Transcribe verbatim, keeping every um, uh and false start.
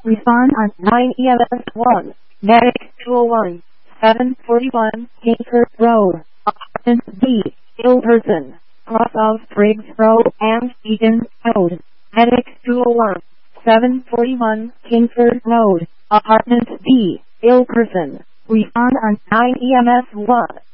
Respond on nine E M S one. Medic two oh one. seven forty-one Kingsford Road. Apartment B. Ill person. Cross of Briggs Road and Egan Road. Medic two oh one. seven forty-one Kingsford Road. Apartment B. Ill person. Respond on nine E M S one.